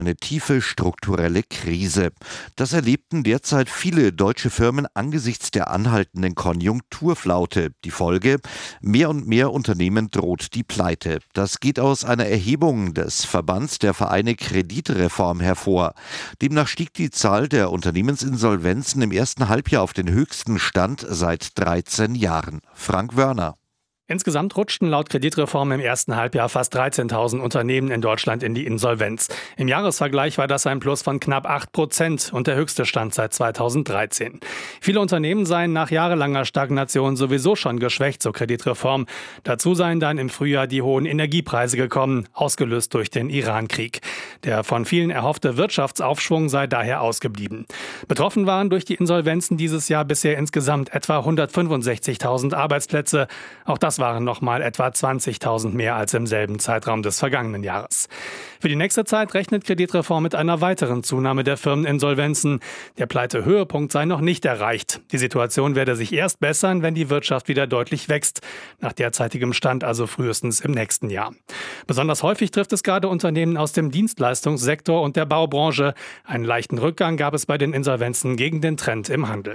Eine tiefe strukturelle Krise. Das erlebten derzeit viele deutsche Firmen angesichts der anhaltenden Konjunkturflaute. Die Folge: mehr und mehr Unternehmen droht die Pleite. Das geht aus einer Erhebung des Verbands der Vereine Kreditreform hervor. Demnach stieg die Zahl der Unternehmensinsolvenzen im ersten Halbjahr auf den höchsten Stand seit 13 Jahren. Frank Wörner. Insgesamt rutschten laut Kreditreform im ersten Halbjahr fast 13.000 Unternehmen in Deutschland in die Insolvenz. Im Jahresvergleich war das ein Plus von knapp 8% und der höchste Stand seit 2013. Viele Unternehmen seien nach jahrelanger Stagnation sowieso schon geschwächt zur Kreditreform. Dazu seien dann im Frühjahr die hohen Energiepreise gekommen, ausgelöst durch den Iran-Krieg. Der von vielen erhoffte Wirtschaftsaufschwung sei daher ausgeblieben. Betroffen waren durch die Insolvenzen dieses Jahr bisher insgesamt etwa 165.000 Arbeitsplätze. Auch das waren nochmal etwa 20.000 mehr als im selben Zeitraum des vergangenen Jahres. Für die nächste Zeit rechnet Kreditreform mit einer weiteren Zunahme der Firmeninsolvenzen. Der Pleitehöhepunkt sei noch nicht erreicht. Die Situation werde sich erst bessern, wenn die Wirtschaft wieder deutlich wächst. Nach derzeitigem Stand also frühestens im nächsten Jahr. Besonders häufig trifft es gerade Unternehmen aus dem Dienstleistungssektor und der Baubranche. Einen leichten Rückgang gab es bei den Insolvenzen gegen den Trend im Handel.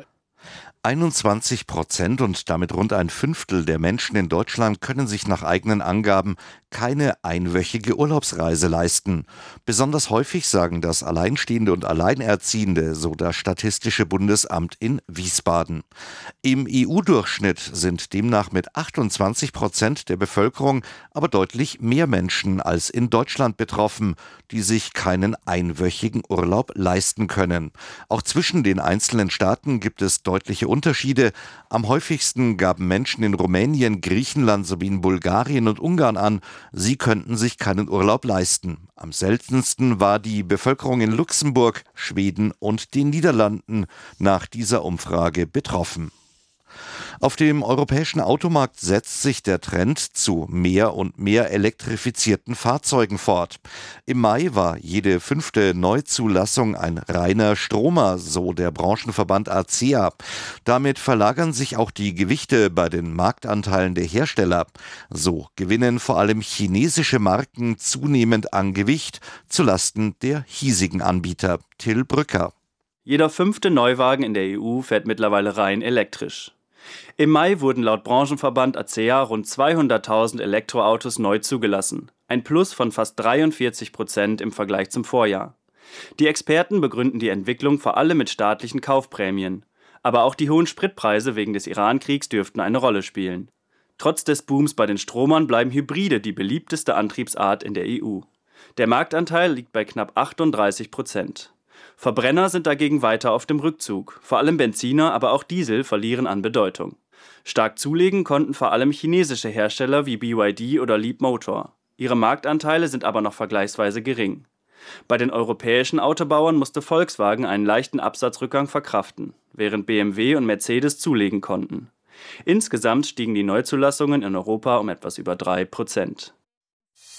21% und damit rund ein Fünftel der Menschen in Deutschland können sich nach eigenen Angaben keine einwöchige Urlaubsreise leisten. Besonders häufig sagen das Alleinstehende und Alleinerziehende, so das Statistische Bundesamt in Wiesbaden. Im EU-Durchschnitt sind demnach mit 28% der Bevölkerung aber deutlich mehr Menschen als in Deutschland betroffen, die sich keinen einwöchigen Urlaub leisten können. Auch zwischen den einzelnen Staaten gibt es deutliche Unterschiede. Am häufigsten gaben Menschen in Rumänien, Griechenland sowie in Bulgarien und Ungarn an, sie könnten sich keinen Urlaub leisten. Am seltensten war die Bevölkerung in Luxemburg, Schweden und den Niederlanden nach dieser Umfrage betroffen. Auf dem europäischen Automarkt setzt sich der Trend zu mehr und mehr elektrifizierten Fahrzeugen fort. Im Mai war jede 5. Neuzulassung ein reiner Stromer, so der Branchenverband ACEA. Damit verlagern sich auch die Gewichte bei den Marktanteilen der Hersteller. So gewinnen vor allem chinesische Marken zunehmend an Gewicht zulasten der hiesigen Anbieter. Till Brücker. Jeder 5. Neuwagen in der EU fährt mittlerweile rein elektrisch. Im Mai wurden laut Branchenverband ACEA rund 200.000 Elektroautos neu zugelassen. Ein Plus von fast 43% im Vergleich zum Vorjahr. Die Experten begründen die Entwicklung vor allem mit staatlichen Kaufprämien. Aber auch die hohen Spritpreise wegen des Iran-Kriegs dürften eine Rolle spielen. Trotz des Booms bei den Stromern bleiben Hybride die beliebteste Antriebsart in der EU. Der Marktanteil liegt bei knapp 38%. Verbrenner sind dagegen weiter auf dem Rückzug. Vor allem Benziner, aber auch Diesel verlieren an Bedeutung. Stark zulegen konnten vor allem chinesische Hersteller wie BYD oder Leapmotor. Ihre Marktanteile sind aber noch vergleichsweise gering. Bei den europäischen Autobauern musste Volkswagen einen leichten Absatzrückgang verkraften, während BMW und Mercedes zulegen konnten. Insgesamt stiegen die Neuzulassungen in Europa um etwas über 3%.